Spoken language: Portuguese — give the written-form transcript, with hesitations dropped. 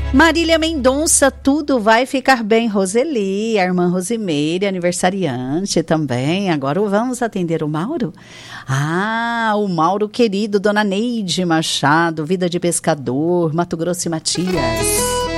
Marília Mendonça, tudo vai ficar bem. Roseli, a irmã Rosimeire, aniversariante também. Agora vamos atender o Mauro? O Mauro querido, Dona Neide Machado, Vida de Pescador, Mato Grosso e Matias.